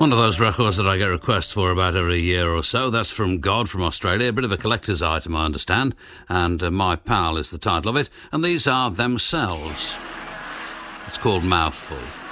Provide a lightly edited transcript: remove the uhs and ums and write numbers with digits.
One of those records that I get requests for about every year or so. That's from God from Australia, a bit of a collector's item, I understand, and My Pal is the title of it, and these are Themselves. It's called Mouthful.